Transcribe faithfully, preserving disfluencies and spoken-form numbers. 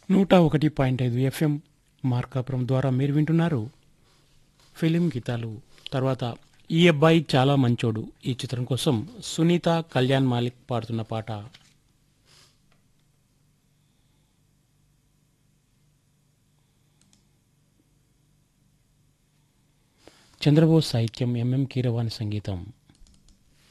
నూట ఒకటి పాయింట్ ఐదు ఎఫ్ఎం మార్కాపురం ద్వారా మీరు వింటున్నారు ఫిలిం గీతాలు. తర్వాత ఈ అబ్బాయి చాలా మంచోడు ఈ చిత్రం కోసం సునీత కళ్యాణ్ మాలిక్ పాడుతున్న పాట. చంద్రబోస్ సాహిత్యం, ఎంఎం కీరవాణి సంగీతం.